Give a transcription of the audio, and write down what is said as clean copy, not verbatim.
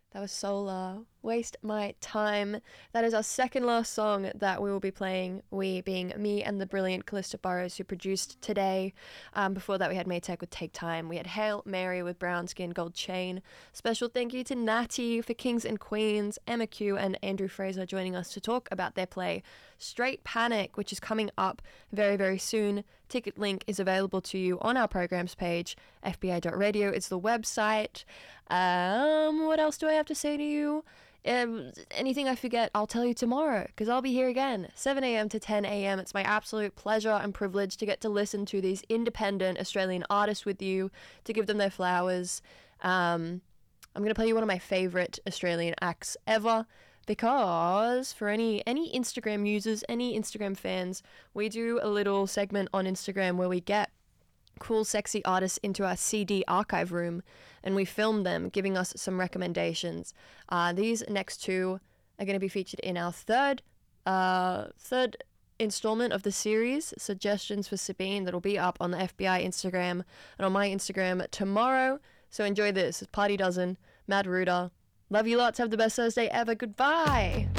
That was Solar. Waste My Time. That is our second last song that we will be playing. We being me and the brilliant Callista Burrows, who produced today. Before that, we had Maytech with Take Time. We had Hail Mary with Brown Skin Gold Chain. Special thank you to Natty for Kings and Queens, Emma Q and Andrew Fraser joining us to talk about their play Straight Panic, which is coming up very, very soon. Ticket link is available to you on our programs page. fbi.radio is the website. What else do I have to say to you? Anything I forget, I'll tell you tomorrow, because I'll be here again, 7 a.m. to 10 a.m. It's my absolute pleasure and privilege to get to listen to these independent Australian artists with you, to give them their flowers. I'm going to play you one of my favourite Australian acts ever, because for any Instagram users, any Instagram fans, we do a little segment on Instagram where we get cool, sexy artists into our CD archive room and we film them, giving us some recommendations. These next two are going to be featured in our third installment of the series, Suggestions for Sabine, that'll be up on the FBI Instagram and on my Instagram tomorrow. So enjoy this. Party Dozen, Mad Ruder. Love you lots. Have the best Thursday ever. Goodbye.